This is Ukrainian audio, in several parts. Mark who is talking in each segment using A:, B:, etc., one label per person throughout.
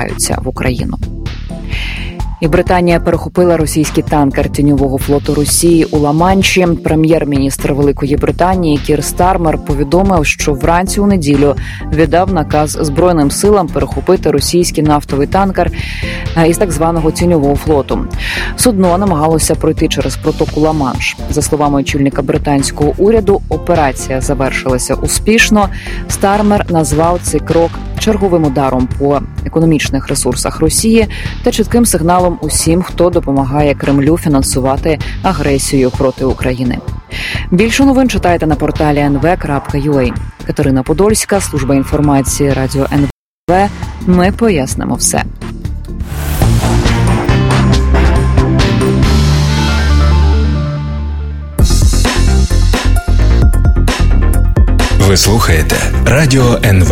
A: вторгаються в Україну. І Британія перехопила російський танкер тіньового флоту Росії у Ла-Манші. Прем'єр-міністр Великої Британії Кір Стармер повідомив, що вранці у неділю віддав наказ Збройним силам перехопити російський нафтовий танкер із так званого тіньового флоту. Судно намагалося пройти через протоку Ла-Манш. За словами очільника британського уряду, операція завершилася успішно. Стармер назвав цей крок черговим ударом по економічних ресурсах Росії та чітким сигналом усім, хто допомагає Кремлю фінансувати агресію проти України. Більше новин читайте на порталі nv.ua. Катерина Подольська, служба інформації Радіо НВ. Ми пояснимо все.
B: Ви слухаєте Радіо НВ.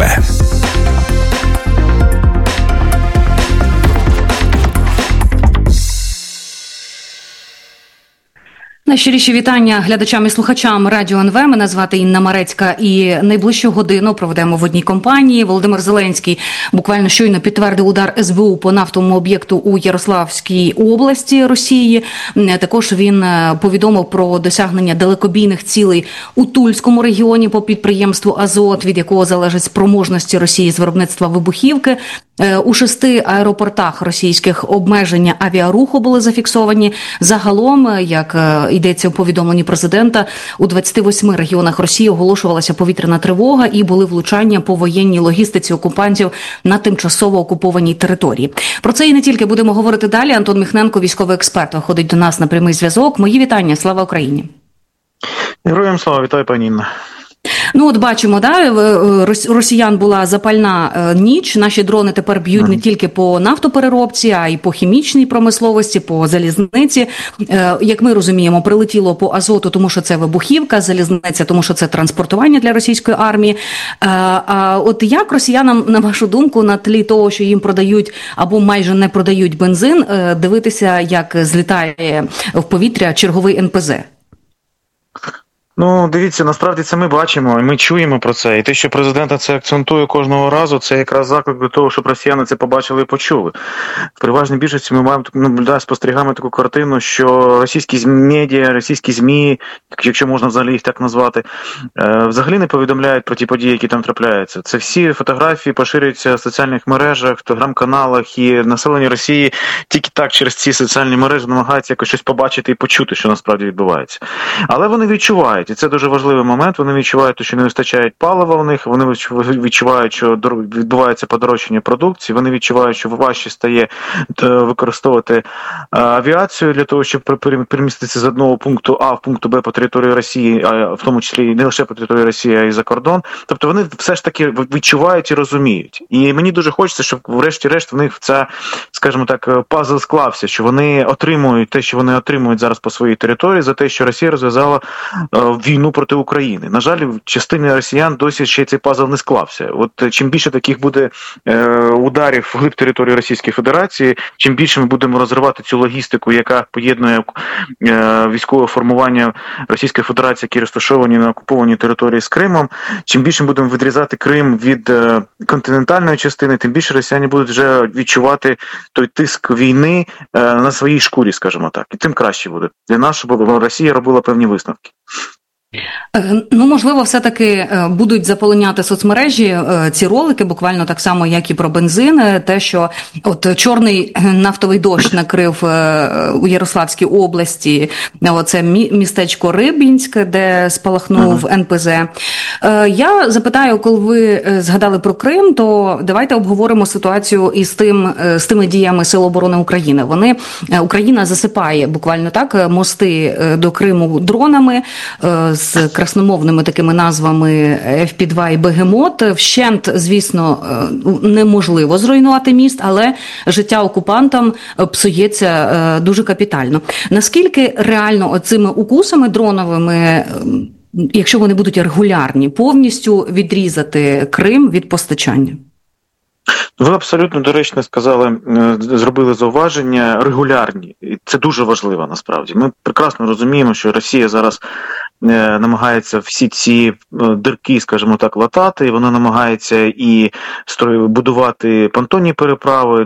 C: Найщиріші вітання глядачам і слухачам Радіо НВ. Мене звати Інна Марецька, і найближчу годину проведемо в одній компанії. Володимир Зеленський буквально щойно підтвердив удар СБУ по нафтовому об'єкту у Ярославській області Росії. Також він повідомив про досягнення далекобійних цілей у Тульському регіоні по підприємству «Азот», від якого залежать спроможності Росії з виробництва вибухівки. У 6 аеропортах російських обмеження авіаруху були зафіксовані. Загалом, як йдеться у повідомленні президента, у 28 регіонах Росії оголошувалася повітряна тривога і були влучання по воєнній логістиці окупантів на тимчасово окупованій території. Про це і не тільки будемо говорити далі. Антон Міхненко, військовий експерт, виходить до нас на прямий зв'язок. Мої вітання. Слава Україні.
D: Героям слава. Вітаю, пані Інна.
C: Ну, от бачимо, да, росіян була запальна ніч. Наші дрони тепер б'ють не тільки по нафтопереробці, а й по хімічній промисловості, по залізниці. Як ми розуміємо, прилетіло по Азоту, тому що це вибухівка, залізниця, тому що це транспортування для російської армії. А от як росіянам, на вашу думку, на тлі того, що їм продають або майже не продають бензин, дивитися, як злітає в повітря черговий НПЗ?
D: Ну, дивіться, насправді це ми бачимо, і ми чуємо про це. І те, що президент це акцентує кожного разу, це якраз заклик до того, щоб росіяни це побачили і почули. В переважній більшості ми маємо спостерігаємо таку картину, що російські медіа, російські ЗМІ, якщо можна взагалі їх так назвати, взагалі не повідомляють про ті події, які там трапляються. Це всі фотографії поширюються в соціальних мережах, в телеграм-каналах, і населення Росії тільки так через ці соціальні мережі намагається якось щось побачити і почути, що насправді відбувається. Але вони відчувають. І це дуже важливий момент. Вони відчувають, що не вистачає палива в них, вони відчувають, що відбувається подорожчання продукції, вони відчувають, що важче стає використовувати авіацію для того, щоб переміститися з одного пункту А в пункту Б по території Росії, а в тому числі не лише по території Росії, а й за кордон. Тобто вони все ж таки відчувають і розуміють. І мені дуже хочеться, щоб врешті-решт в них це, скажімо так, пазл склався, що вони отримують те, що вони отримують зараз по своїй території, за те, що Росія розв'язала війну проти України. На жаль, в частині росіян досі ще цей пазл не склався. От чим більше таких буде ударів вглиб території Російської Федерації, чим більше ми будемо розривати цю логістику, яка поєднує військове формування Російської Федерації, які розташовані на окупованій території з Кримом, чим більше ми будемо відрізати Крим від континентальної частини, тим більше росіяни будуть вже відчувати той тиск війни на своїй шкурі, скажімо так. І тим краще буде для нас, щоб Росія робила певні висновки.
C: Ну, можливо, все-таки будуть заполоняти соцмережі ці ролики, буквально так само, як і про бензин. Те, що от чорний нафтовий дощ накрив у Ярославській області, оце містечко Рибінськ, де спалахнув НПЗ. Я запитаю, коли ви згадали про Крим, то давайте обговоримо ситуацію із тими діями Сил оборони України. Україна засипає буквально так мости до Криму дронами з красномовними такими назвами FP2 і Бегемот. Вщент, звісно, неможливо зруйнувати міст, але життя окупантам псується дуже капітально. Наскільки реально оцими укусами дроновими, якщо вони будуть регулярні, повністю відрізати Крим від постачання?
D: Ви абсолютно доречно сказали, зробили зауваження регулярні. І це дуже важливо насправді. Ми прекрасно розуміємо, що Росія зараз намагається всі ці дирки, скажімо так, латати, і вона намагається і будувати понтонні переправи,